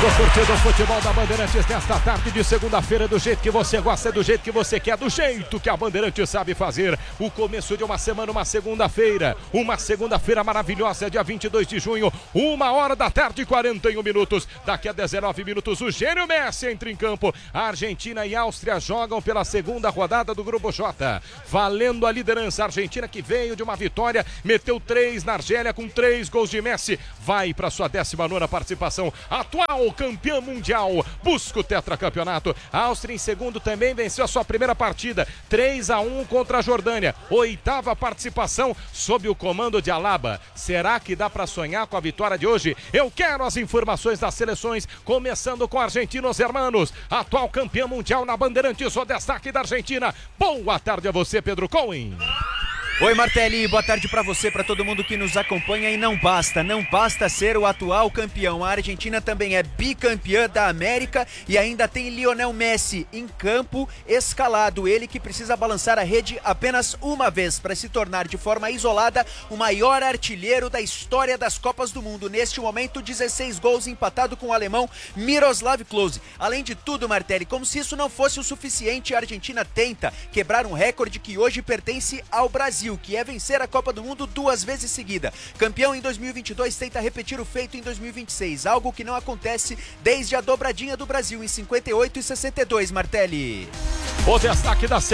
curtindo o futebol da Bandeirantes nesta tarde de segunda-feira, do jeito que você gosta, do jeito que você quer, do jeito que a Bandeirantes sabe fazer. O começo de uma semana, uma segunda-feira maravilhosa, dia 22 de junho, 1h da tarde, 41 minutos. Daqui a 19 minutos, o gênio Messi entra em campo. A Argentina e a Áustria jogam pela segunda rodada do Grupo J, valendo a liderança. A Argentina, que veio de uma vitória, meteu 3 na Argélia com 3 gols de Messi, vai para sua 19ª participação, atual campeã mundial, busca o tetracampeonato. A Áustria em segundo também venceu a sua primeira partida, 3-1 contra a Jordânia, 8ª participação sob o comando de Alaba. Será que dá para sonhar com a vitória de hoje? Eu quero as informações das seleções, começando com Argentinos Hermanos, atual campeã mundial na Bandeirantes, o destaque da Argentina. Boa tarde a você, Pedro Cohen. Oi, Martelli, boa tarde para você, para todo mundo que nos acompanha. E não basta ser o atual campeão. A Argentina também é bicampeã da América e ainda tem Lionel Messi em campo, escalado. Ele que precisa balançar a rede apenas uma vez para se tornar de forma isolada o maior artilheiro da história das Copas do Mundo. Neste momento, 16 gols, empatado com o alemão Miroslav Klose. Além de tudo, Martelli, como se isso não fosse o suficiente, a Argentina tenta quebrar um recorde que hoje pertence ao Brasil, que é vencer a Copa do Mundo 2 vezes seguida. Campeão em 2022, tenta repetir o feito em 2026, algo que não acontece desde a dobradinha do Brasil em 58 e 62, Martelli. O destaque da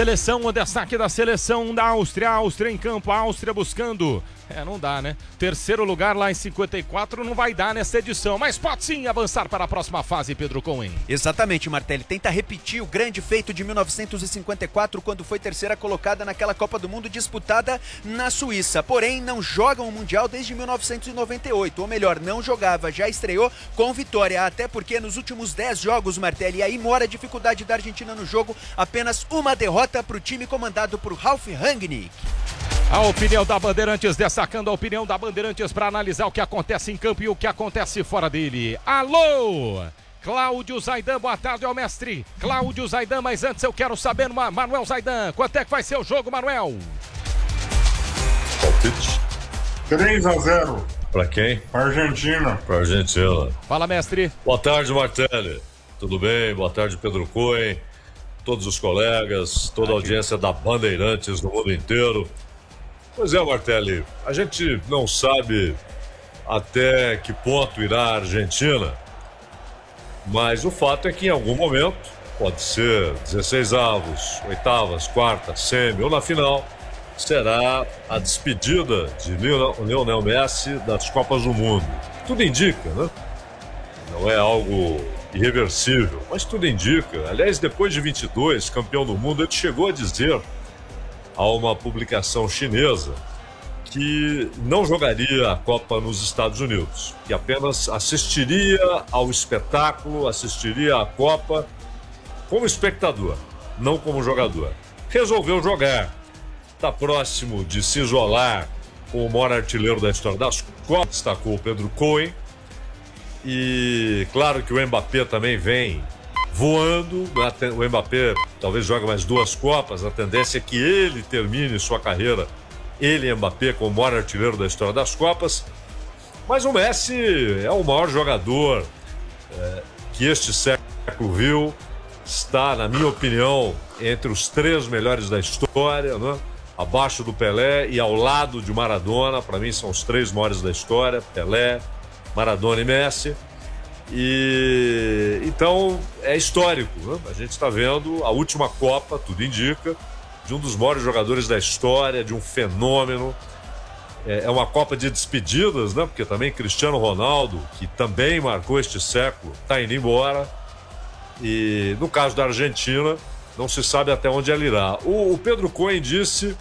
seleção da Áustria. A Áustria em campo, a Áustria buscando. Não dá, né? Terceiro lugar lá em 54 não vai dar nessa edição, mas pode sim avançar para a próxima fase, Pedro Cohen. Exatamente, Martelli. Tenta repetir o grande feito de 1954, quando foi terceira colocada naquela Copa do Mundo disputada na Suíça. Porém, não joga um Mundial desde 1998, ou melhor, não jogava, já estreou com vitória, até porque nos últimos 10 jogos, Martelli, e aí mora a dificuldade da Argentina no jogo, apenas uma derrota para o time comandado por Ralf Rangnick. A opinião da Bandeirantes, destacando a opinião da Bandeirantes para analisar o que acontece em campo e o que acontece fora dele. Alô! Cláudio Zaidan, boa tarde ao mestre Cláudio Zaidan, mas antes eu quero saber, Manuel Zaidan, quanto é que vai ser o jogo, Manuel? Palpite. 3-0. Pra quem? Pra Argentina. Pra Argentina. Fala, mestre. Boa tarde, Martelli. Tudo bem? Boa tarde, Pedro Cohen, todos os colegas, toda a audiência da Bandeirantes no mundo inteiro. Pois é, Martelli, a gente não sabe até que ponto irá a Argentina, mas o fato é que em algum momento, pode ser 16 avos, oitavas, quartas, semi ou na final, será a despedida de Lionel Messi das Copas do Mundo. Tudo indica, né? Não é algo irreversível, mas tudo indica. Aliás, depois de 22, campeão do mundo, ele chegou a dizer a uma publicação chinesa que não jogaria a Copa nos Estados Unidos, que apenas assistiria ao espetáculo, assistiria à Copa como espectador, não como jogador. Resolveu jogar, está próximo de se isolar com o maior artilheiro da história das Copas, destacou o Pedro Cohen, e claro que o Mbappé também vem voando. O Mbappé talvez jogue mais 2 Copas, a tendência é que ele termine sua carreira, ele e Mbappé, como o maior artilheiro da história das Copas. Mas o Messi é o maior jogador que este século viu, está, na minha opinião, entre os 3 melhores da história, né? Abaixo do Pelé e ao lado de Maradona. Para mim são os 3 maiores da história: Pelé, Maradona e Messi. E então é histórico, né? A gente está vendo a última Copa, tudo indica, de um dos maiores jogadores da história, de um fenômeno. É uma Copa de despedidas, né? Porque também Cristiano Ronaldo, que também marcou este século, está indo embora. E no caso da Argentina, não se sabe até onde ela irá. O Pedro Cohen disse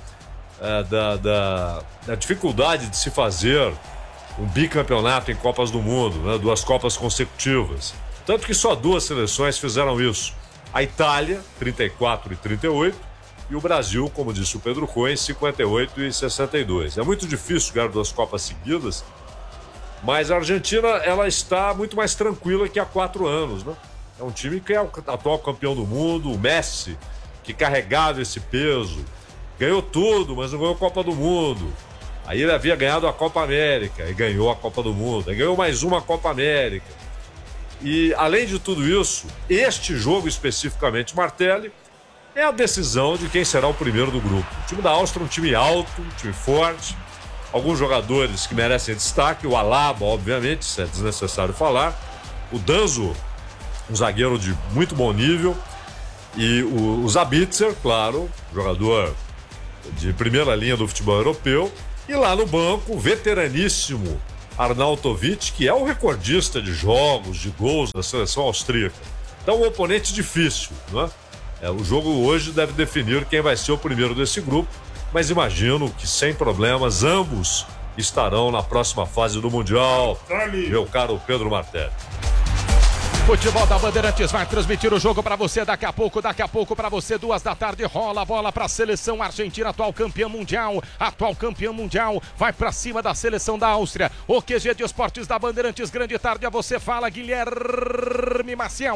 da dificuldade de se fazer um bicampeonato em Copas do Mundo, né? 2 Copas consecutivas. Tanto que só 2 seleções fizeram isso. A Itália, 34 e 38, e o Brasil, como disse o Pedro Cohen, 58 e 62. É muito difícil ganhar 2 Copas seguidas, mas a Argentina, ela está muito mais tranquila que há 4 anos, né? É um time que é o atual campeão do mundo, o Messi, que carregava esse peso, ganhou tudo, mas não ganhou a Copa do Mundo. Aí ele havia ganhado a Copa América e ganhou a Copa do Mundo. Aí ganhou mais uma Copa América. E, além de tudo isso, este jogo especificamente, Martelli, é a decisão de quem será o primeiro do grupo. O time da Áustria é um time alto, um time forte, alguns jogadores que merecem destaque, o Alaba, obviamente, isso é desnecessário falar, o Danzo, um zagueiro de muito bom nível, e o Sabitzer, claro, jogador de primeira linha do futebol europeu, e lá no banco, o veteraníssimo Arnautovic, que é o recordista de jogos, de gols da seleção austríaca. Então, um oponente difícil, não é? O jogo hoje deve definir quem vai ser o primeiro desse grupo, mas imagino que sem problemas ambos estarão na próxima fase do Mundial, meu caro Pedro Martelli. Futebol da Bandeirantes vai transmitir o jogo para você daqui a pouco para você, 14h, rola a bola para a seleção argentina, atual campeã mundial, vai para cima da seleção da Áustria. O QG de Esportes da Bandeirantes, grande tarde a você, fala Guilherme Maciel.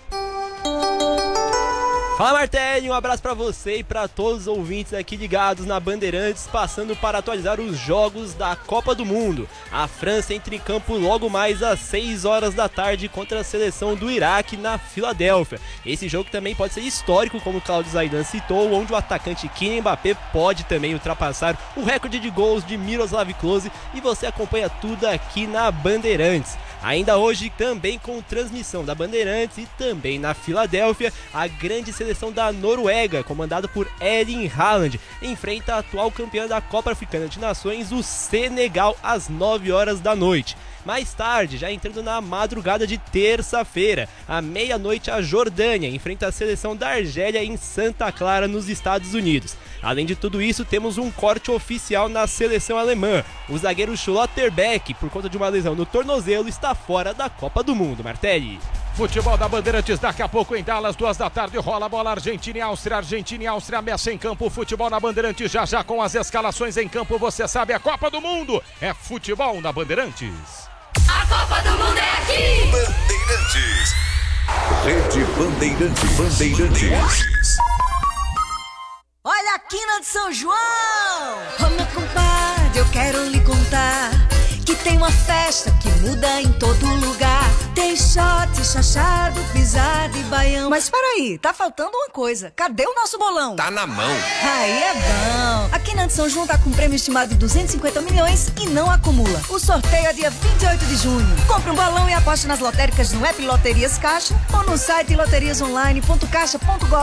Fala Martelli, um abraço para você e para todos os ouvintes aqui ligados na Bandeirantes, passando para atualizar os jogos da Copa do Mundo. A França entra em campo logo mais às 6 horas da tarde contra a seleção do Iraque na Filadélfia. Esse jogo também pode ser histórico, como o Claudio Zaidan citou, onde o atacante Kylian Mbappé pode também ultrapassar o recorde de gols de Miroslav Klose, e você acompanha tudo aqui na Bandeirantes. Ainda hoje, também com transmissão da Bandeirantes e também na Filadélfia, a grande seleção da Noruega, comandada por Erling Haaland, enfrenta a atual campeã da Copa Africana de Nações, o Senegal, às 9 horas da noite. Mais tarde, já entrando na madrugada de terça-feira, à meia-noite, a Jordânia enfrenta a seleção da Argélia em Santa Clara, nos Estados Unidos. Além de tudo isso, temos um corte oficial na seleção alemã. O zagueiro Schlotterbeck, por conta de uma lesão no tornozelo, está fora da Copa do Mundo. Martelli. Futebol da Bandeirantes, daqui a pouco em Dallas, 14h, rola a bola Argentina e Áustria, Messi em campo, futebol na Bandeirantes, já com as escalações em campo, você sabe, a Copa do Mundo é futebol na Bandeirantes. A Copa do Mundo é aqui! Bandeirantes. Rede Bandeirantes. Olha a quina de São João! Ô meu compadre, eu quero lhe contar que tem uma festa que muda em todo lugar. Tem shot, chachado, pisada e baião. Mas peraí, tá faltando uma coisa. Cadê o nosso bolão? Tá na mão. Aí é bom. A Quina de São João tá com um prêmio estimado de 250 milhões e não acumula. O sorteio é dia 28 de junho. Compre um bolão e aposte nas lotéricas no app Loterias Caixa ou no site loteriasonline.caixa.gov.br.